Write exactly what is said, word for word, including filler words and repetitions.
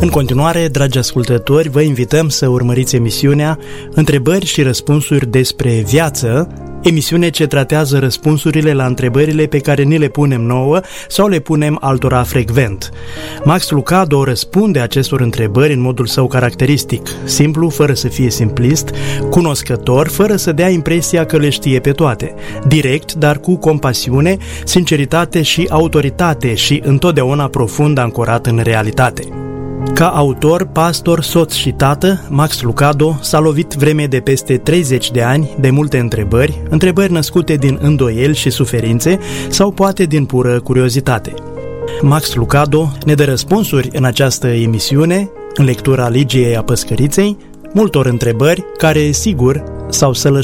În continuare, dragi ascultători, vă invităm să urmăriți emisiunea Întrebări și răspunsuri despre viață, emisiune ce tratează răspunsurile la întrebările pe care ni le punem nouă sau le punem altora frecvent. Max Lucado răspunde acestor întrebări în modul său caracteristic, simplu, fără să fie simplist, cunoscător, fără să dea impresia că le știe pe toate, direct, dar cu compasiune, sinceritate și autoritate și întotdeauna profund ancorat în realitate. Ca autor, pastor, soț și tată, Max Lucado s-a lovit vreme de peste treizeci de ani de multe întrebări, întrebări născute din îndoieli și suferințe sau poate din pură curiozitate. Max Lucado ne dă răspunsuri în această emisiune, în lectura Ligiei a Păscăriței, multor întrebări care, sigur, s-au sălășluit